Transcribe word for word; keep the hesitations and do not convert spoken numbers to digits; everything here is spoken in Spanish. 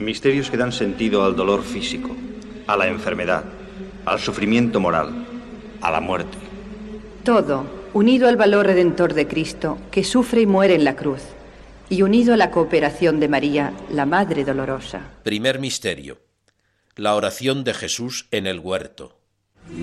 Misterios que dan sentido al dolor físico, a la enfermedad, al sufrimiento moral, a la muerte. Todo unido al valor redentor de Cristo, que sufre y muere en la cruz, y unido a la cooperación de María, la Madre Dolorosa. Primer misterio: la oración de Jesús en el huerto.